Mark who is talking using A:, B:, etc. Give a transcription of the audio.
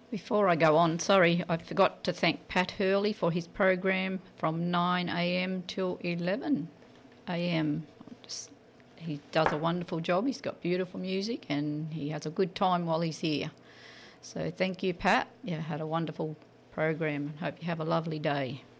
A: Before I go on, sorry, I forgot to thank Pat Hurley for his program from 9 a.m. till 11 a.m. He does a wonderful job. He's got beautiful music and he has a good time while he's here. So thank you, Pat. You had a wonderful program. Hope you have a lovely day.